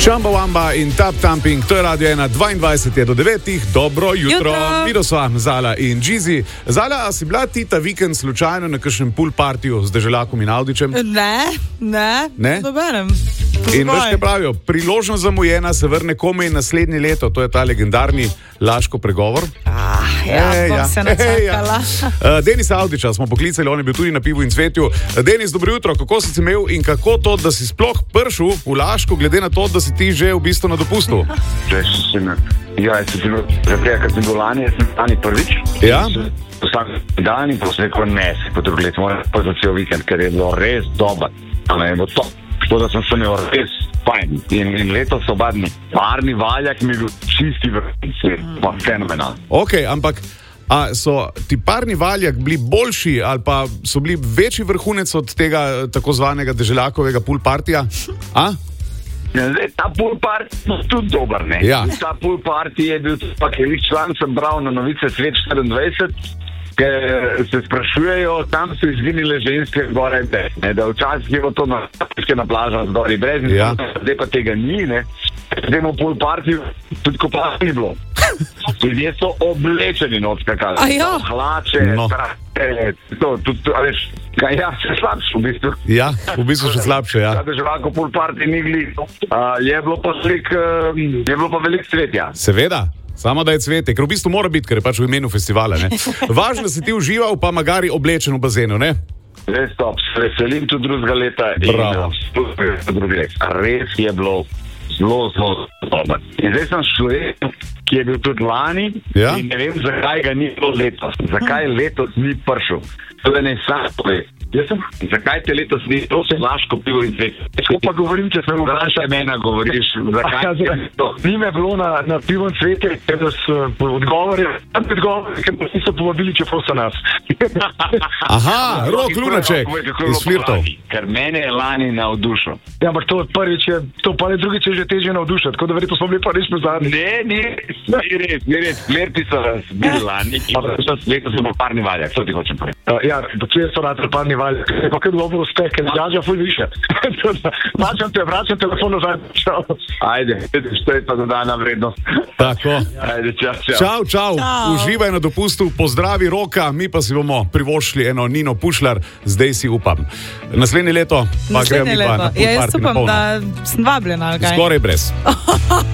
Čamba Wamba in Tap Tamping, to je Radio 1, 22 do 9. Dobro jutro. Vido sva Zala in Džizi. Zala, a si bila ti ta vikend slučajno na kakšnem pool partiju z Deželakom in Avdićem? Ne? Dobenem. In veš, kaj pravijo, priložnost zamujena se vrne komaj naslednje leto, to je ta legendarni Laško pregovor. Se načakala. Denis Avdića smo poklicali, on je bil tudi na Pivu in cvetju. Denis, dobro jutro, kako si imel in kako to, da si sploh prišel v Laško, glede na to, da si ti že v bistvu na dopustu? Jaz sem bil, ker sem bil lani prvič. Ja? Vsak dan in potem rekel, ne, se potrebujete, moram pa za cel vikend, ker je bilo res dober. Tako da sem se imel res fajn. In letos so obadni parni valjak mi je bil čisti vrhunski, pa fenomenal. Ok, ampak a so ti parni valjak bili boljši ali pa so bili večji vrhunec od tega tako zvanega Deželakovega pool partija? Ta pool party je tudi dober, ne? Ja. Ta pool party je bil tudi, pa ker član sem bral na novice Svet 24, ker se sprašujejo, tam so izginile ženske zgoraj brez, ne? Da včasih je bilo to na plažah zgoraj brez, ja. Zdaj pa tega ni, ne? Zdaj v pool party tudi kopala ni bilo. Ljudje so oblečeni not skakali. Hlače, trake, veš, še slabše v bistvu. Ja, v bistvu še slabše, ja. Da Želako pool party ni gli. Je bilo pa veliko cvetja. Seveda. Samo da je cvete, ker v bistvu mora biti, ker je pač v imenu festivala, ne? Važno, da si ti užival, pa magari oblečen v bazenu, ne? Res top, se veselim tudi drugega leta. Bravo. Res je bilo zelo dobro. In zdaj sem človek, ki je bil tudi lani, ja? In ne vem, zakaj ga ni bilo letos. Zakaj letos ni prišel. To da ne sam povej. Zakaj te letos ni, to se Laško pivo in cvet. Tako pa govorim, če sem vprašaj mena govoriš. Ni me bilo na pivo in cvete, ker da so odgovori, ker pa niso povabili, čeprav so nas. Aha, Rok Lunaček iz Flirtov. Ker mene je lani navdušil. Ja, ampak to prvič je, to pa ne drugič je že težje navdušati, tako da verjetno smo bili pa res pozadnji. Ni res, Flirti so nas bili lani, letos smo parni valjak, to ti hočem povedati. Ja, počuje so rad parni valjak. Pa kaj dobro uspe, ker zgaža ful više. Vračam telefon nazaj. Ajde, što je pa dodana vrednost. Tako. Ajde, Čau. Uživaj na dopustu, pozdravi Roka, mi pa si bomo privoščili eno Nino Pušlar, zdaj si upam. Naslednje leto pa gremo mi pa na pool party na polno. Jaz upam, da sem vabljena, ali kaj? Skoraj brez.